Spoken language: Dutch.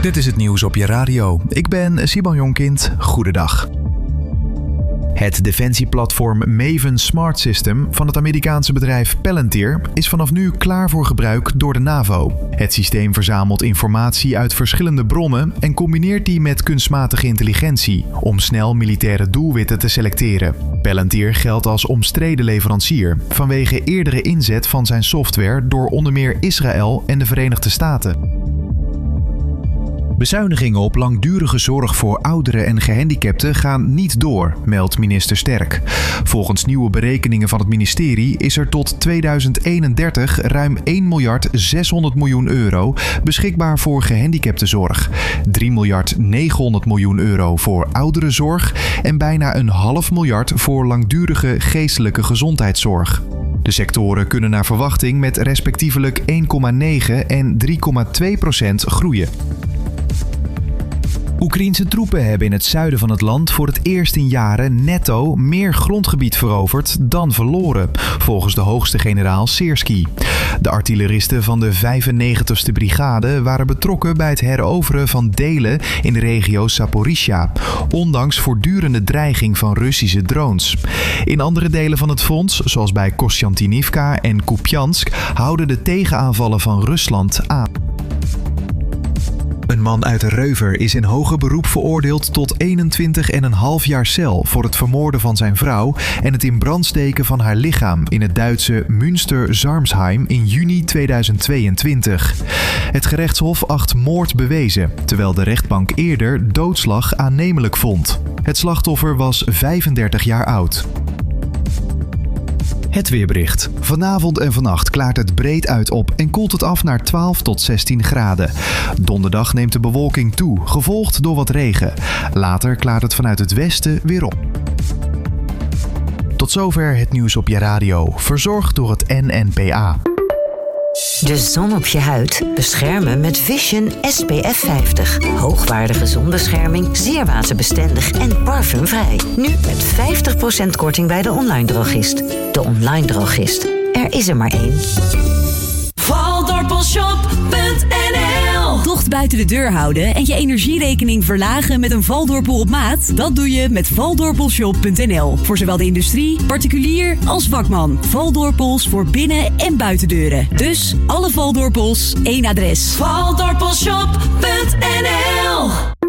Dit is het nieuws op je radio. Ik ben Simon Jonkind. Goedendag. Het defensieplatform Maven Smart System van het Amerikaanse bedrijf Palantir is vanaf nu klaar voor gebruik door de NAVO. Het systeem verzamelt informatie uit verschillende bronnen en combineert die met kunstmatige intelligentie om snel militaire doelwitten te selecteren. Palantir geldt als omstreden leverancier vanwege eerdere inzet van zijn software door onder meer Israël en de Verenigde Staten. Bezuinigingen op langdurige zorg voor ouderen en gehandicapten gaan niet door, meldt minister Sterk. Volgens nieuwe berekeningen van het ministerie is er tot 2031 ruim 1.600 miljoen euro beschikbaar voor gehandicaptenzorg, 3.900 miljoen euro voor ouderenzorg en bijna 500 miljoen voor langdurige geestelijke gezondheidszorg. De sectoren kunnen naar verwachting met respectievelijk 1,9 en 3,2% groeien. Oekraïense troepen hebben in het zuiden van het land voor het eerst in jaren netto meer grondgebied veroverd dan verloren, volgens de hoogste generaal Syrskyi. De artilleristen van de 95e brigade waren betrokken bij het heroveren van delen in de regio Zaporizhzhia, ondanks voortdurende dreiging van Russische drones. In andere delen van het front, zoals bij Kostjantinivka en Kupiansk, houden de tegenaanvallen van Rusland aan. Een man uit Reuver is in hoger beroep veroordeeld tot 21,5 jaar cel voor het vermoorden van zijn vrouw en het in brand steken van haar lichaam in het Duitse Münster-Sarmsheim in juni 2022. Het gerechtshof acht moord bewezen, terwijl de rechtbank eerder doodslag aannemelijk vond. Het slachtoffer was 35 jaar oud. Het weerbericht. Vanavond en vannacht klaart het breed uit op en koelt het af naar 12 tot 16 graden. Donderdag neemt de bewolking toe, gevolgd door wat regen. Later klaart het vanuit het westen weer op. Tot zover het nieuws op je radio, verzorgd door het NNPA. De zon op je huid beschermen met Vision SPF 50. Hoogwaardige zonbescherming, zeer waterbestendig en parfumvrij. Nu met 50% korting bij de online drogist. De online drogist. Er is er maar één. Valdorpelshop.nl Tocht buiten de deur houden en je energierekening verlagen met een Valdorpel op maat? Dat doe je met Valdorpelshop.nl. Voor zowel de industrie, particulier als vakman. Valdorpels voor binnen- en buitendeuren. Dus alle Valdorpels, één adres. Valdorpelshop.nl